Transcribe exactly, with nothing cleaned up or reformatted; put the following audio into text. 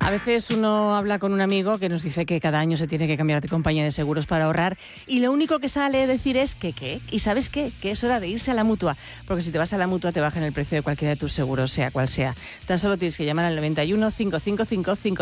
A veces uno habla con un amigo que nos dice que cada año se tiene que cambiar de compañía de seguros para ahorrar y lo único que sale decir es que qué. ¿Y sabes qué? Que es hora de irse a la Mutua, porque si te vas a la Mutua te bajan el precio de cualquiera de tus seguros, sea cual sea. Tan solo tienes que llamar al noventa y uno, cinco cinco cinco, cinco